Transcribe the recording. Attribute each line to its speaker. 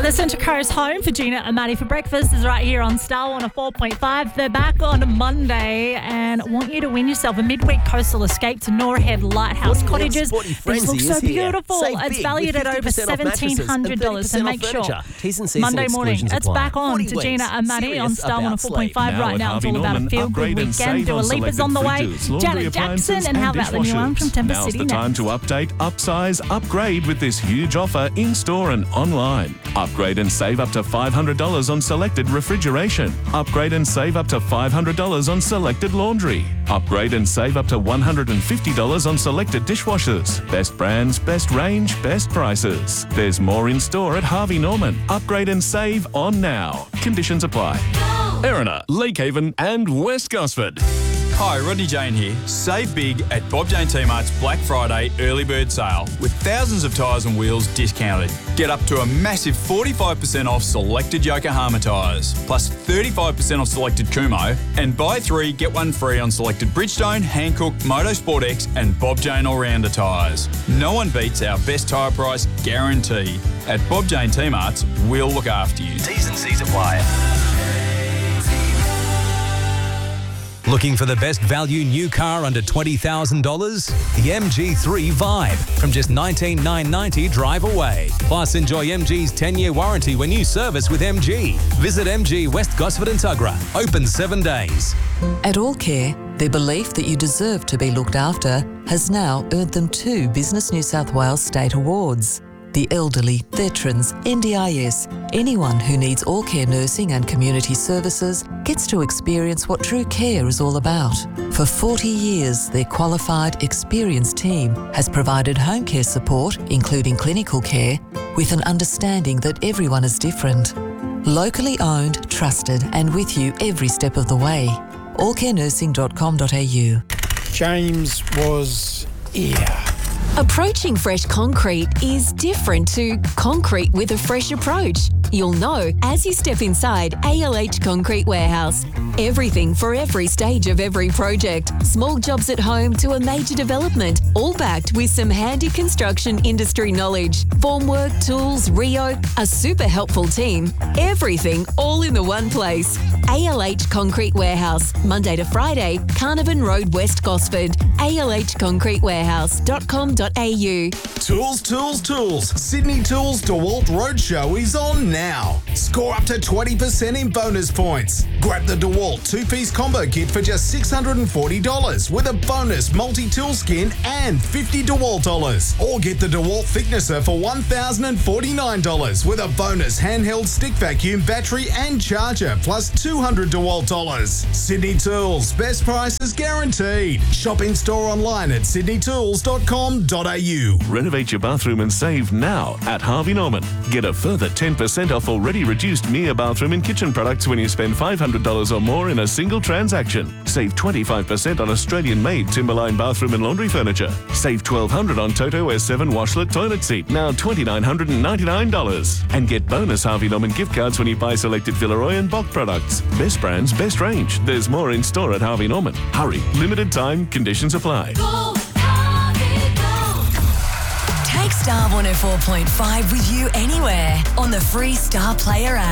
Speaker 1: The Centre Coast home for Gina and Maddie for breakfast is right here on Star 104.5. They're back on Monday and want you to win yourself a midweek coastal escape to Norhead Lighthouse Cottages. These look so beautiful. It's valued at over $1,700, so make sure. Monday morning, it's back on to Gina and Maddie on Star 104.5 right now. It's all about a feel-good weekend. Dua Lipa's on the way. Janet Jackson, and how about the new one from Temper City?
Speaker 2: Now's the time to update, upsize, upgrade with this huge offer in-store and online. Upgrade and save up to $500 on selected refrigeration. Upgrade and save up to $500 on selected laundry. Upgrade and save up to $150 on selected dishwashers. Best brands, best range, best prices. There's more in store at Harvey Norman. Upgrade and save on now. Conditions apply.
Speaker 3: Erina, Lakehaven and West Gosford.
Speaker 4: Hi, Rodney Jane here. Save big at Bob Jane T-Mart's Black Friday early bird sale with thousands of tyres and wheels discounted. Get up to a massive 45% off selected Yokohama tyres, plus 35% off selected Kumho, and buy 3, get 1 free on selected Bridgestone, Hankook, Motorsport X and Bob Jane All-Rounder tyres. No one beats our best tyre price guarantee. At Bob Jane T-Mart's, we'll look after you.
Speaker 5: T's and C's apply.
Speaker 6: Looking for the best value new car under $20,000? The MG3 Vibe from just $19,990 drive away. Plus, enjoy MG's 10-year warranty when you service with MG. Visit MG West Gosford and Tuggerah. Open 7 days.
Speaker 7: At All Care, their belief that you deserve to be looked after has now earned them 2 Business New South Wales state awards. The elderly, veterans, NDIS, anyone who needs all care nursing and community services gets to experience what true care is all about. For 40 years, their qualified, experienced team has provided home care support, including clinical care, with an understanding that everyone is different. Locally owned, trusted, and with you every step of the way. allcarenursing.com.au.
Speaker 8: James was here.
Speaker 9: Approaching fresh concrete is different to concrete with a fresh approach. You'll know as you step inside ALH Concrete Warehouse. Everything for every stage of every project. Small jobs at home to a major development, all backed with some handy construction industry knowledge. Formwork, tools, Rio, a super helpful team. Everything all in the one place. ALH Concrete Warehouse, Monday to Friday, Carnarvon Road, West Gosford. alhconcretewarehouse.com.au.
Speaker 10: Tools, tools, tools. Sydney Tools DeWalt Roadshow is on now. Score up to 20% in bonus points. Grab the DeWalt 2-piece combo kit for just $640 with a bonus multi-tool skin and $50 DeWalt dollars. Or get the DeWalt thicknesser for $1,049 with a bonus handheld stick vacuum battery and charger plus $200 DeWalt dollars. Sydney Tools, best prices guaranteed. Shop in store online at sydneytools.com.au.
Speaker 2: Renovate your bathroom and save now at Harvey Norman. Get a further 10% off already reduced Mia bathroom and kitchen products when you spend $500 or more in a single transaction. Save 25% on Australian-made Timberline bathroom and laundry furniture. Save $1,200 on Toto S7 washlet toilet seat, now $2,999. And get bonus Harvey Norman gift cards when you buy selected Villeroy and Bock products. Best brands, best range. There's more in store at Harvey Norman. Hurry, limited time, conditions apply.
Speaker 11: Go, Harvey, go. Take Star 104.5 with you anywhere on the free Star Player app.